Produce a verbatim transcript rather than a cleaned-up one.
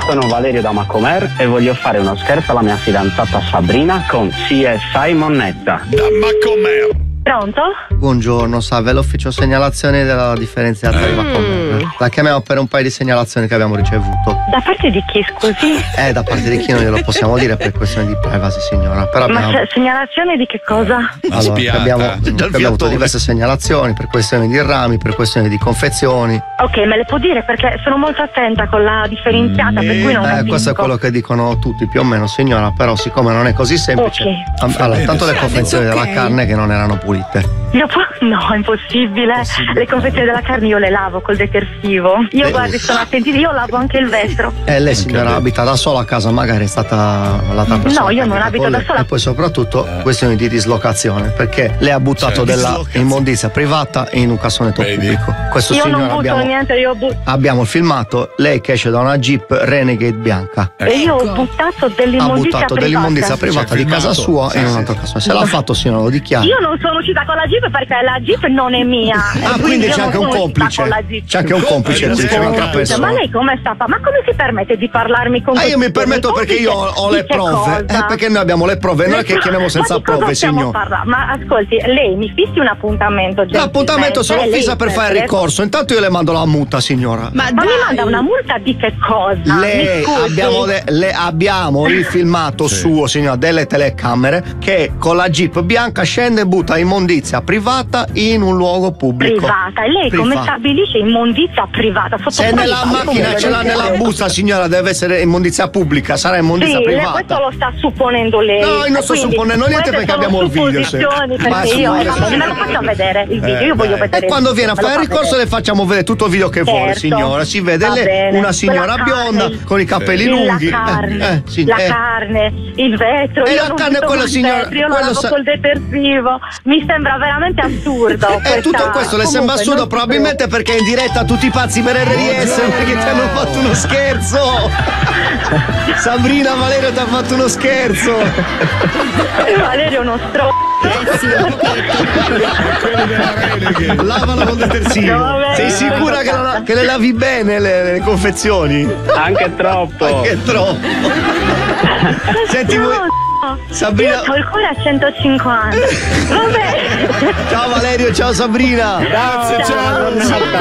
sono Valerio da Macomer e voglio fare uno scherzo alla mia fidanzata Sabrina con C S I Monnetta. Da Macomer. Pronto? Buongiorno, salve, l'ufficio segnalazioni della differenziata di Macomer. La chiamiamo per un paio di segnalazioni che abbiamo ricevuto. Da parte di chi, scusi? Eh, da parte di chi non glielo possiamo dire per questioni di privacy, signora. Però abbiamo... Ma segnalazione di che cosa? Allora, che abbiamo, che abbiamo avuto diverse segnalazioni per questioni di rami, per questioni di confezioni. Ok, me le può dire perché sono molto attenta con la differenziata, per cui non eh, capisco. questo è quello che dicono tutti più o meno, signora, però siccome non è così semplice. Ok. Allora, tanto le confezioni della carne che non erano pulite. No, no, è impossibile. Possibile. Le confezioni della carne io le lavo col detersivo. Io, eh, guardi, sono attenti, io lavo anche il vetro. Eh, lei signora abita da sola a casa, magari è stata l'altra persona. No, io non abito da sola. E poi soprattutto eh. questioni di dislocazione, perché lei ha buttato cioè, della immondizia privata in un cassonetto pubblico. Questo io signore non butto abbiamo, niente, io butto. Abbiamo il filmato, lei che esce da una Jeep Renegade bianca. E io ho buttato dell'immondizia ha buttato privata. dell'immondizia privata cioè, di casa sua sì, in un sì, altro sì. cassonetto. Se l'ha fatto signora lo dichiara. Io non sono uscita con la Jeep perché la Jeep non è mia. Ah, quindi c'è anche un complice. C'è anche un complice, c'è un'altra persona. Ma lei come sta? Ma come si permette di parlarmi con Ah, io mi permetto perché io ho, ho le prove. Eh, perché noi abbiamo le prove, non è che chiamiamo senza prove, signor. Ma ascolti, lei mi fissi un appuntamento. L'appuntamento se lo fissa per fare ricorso. Intanto io le mando la multa, signora. Ma, ma mi manda una multa di che cosa? Lei abbiamo, de, le, abbiamo il filmato sì. suo, signora, delle telecamere che con la Jeep bianca scende e butta immondizia privata in un luogo pubblico. Privata? E lei Privata. come stabilisce immondizia privata? Sotto se nella macchina ce l'ha nella busta, signora, deve essere immondizia pubblica, sarà immondizia sì, privata. Questo lo sta supponendo lei. No, io non sto supponendo niente perché abbiamo il video. Sì. Perché io eh, me lo faccio vedere il video, io voglio vedere. E quando viene a fare il ricorso vedere. le facciamo vedere tutto il video che certo. vuole, signora. Si vede le, una signora Quella bionda carne, con i capelli sì. lunghi. La carne, eh, eh, sì, la eh. carne, il vetro. E io la non carne quella signora. Vetro, io lo lavo sa- col detersivo. Mi sembra veramente assurdo. E tutto questo le sembra assurdo probabilmente perché è in diretta a tutti i pazzi per R D S perché ti hanno fatto uno scherzo. Sabrina, Valerio ti ha fatto uno scherzo. Valerio è uno stro. Eh sì, lavala con detersivo. No, sei sicura che, la, che le lavi bene le, le confezioni? Anche troppo. Anche troppo. Senti voi Sabrina, io ho il cuore a centocinquanta. Vabbè. Ciao Valerio, ciao Sabrina. Grazie, ciao. ciao.